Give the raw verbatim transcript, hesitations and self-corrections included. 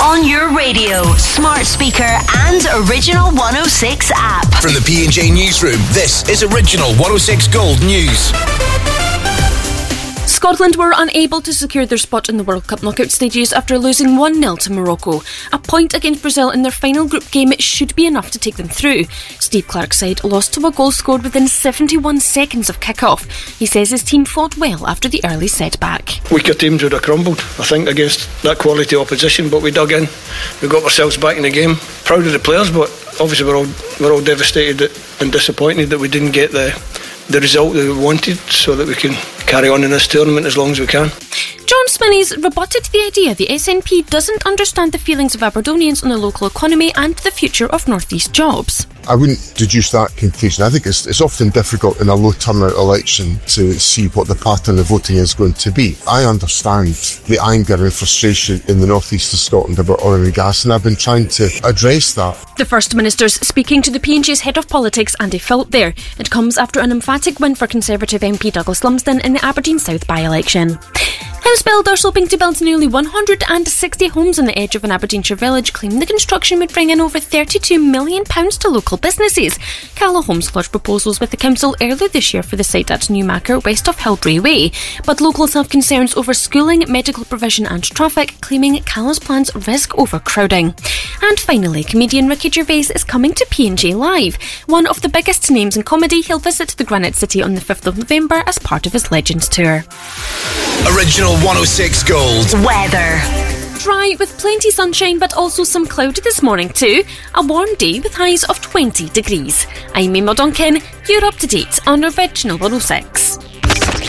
On your radio, smart speaker and Original one oh six app. From the P and J Newsroom, this is Original one oh six Gold News. Scotland were unable to secure their spot in the World Cup knockout stages after losing one nil to Morocco. A point against Brazil in their final group game should be enough to take them through. Steve Clarke's side lost to a goal scored within seventy-one seconds of kick-off. He says his team fought well after the early setback. Weaker teams would have crumbled, I think, against that quality opposition, but we dug in. We got ourselves back in the game. Proud of the players, but obviously we're all, we're all devastated and disappointed that we didn't get the the result that we wanted, so that we can carry on in this tournament as long as we can. John Spinneys rebutted the idea the S N P doesn't understand the feelings of Aberdonians on the local economy and the future of North East jobs. I wouldn't deduce that conclusion. I think it's, it's often difficult in a low turnout election to see what the pattern of voting is going to be. I understand the anger and frustration in the North East of Scotland about oil and gas, and I've been trying to address that. The First Minister's speaking to the P and J's head of politics, Andy Felt there. It comes after an emphatic win for Conservative M P Douglas Lumsden in the Aberdeen South by-election. House builders hoping to build nearly one hundred sixty homes on the edge of an Aberdeenshire village claim the construction would bring in over thirty-two million pounds to local businesses. Calla Homes lodged proposals with the council earlier this year for the site at Newmarket, west of Hillbray Way. But locals have concerns over schooling, medical provision and traffic, claiming Calla's plans risk overcrowding. And finally, comedian Ricky Gervais is coming to P and J Live. One of the biggest names in comedy, he'll visit the Granite City on the fifth of November as part of his Legends tour. Original one oh six Gold. Weather. Dry with plenty sunshine but also some cloud this morning too. A warm day with highs of twenty degrees. I'm Emma Duncan. You're up to date on Original one oh six.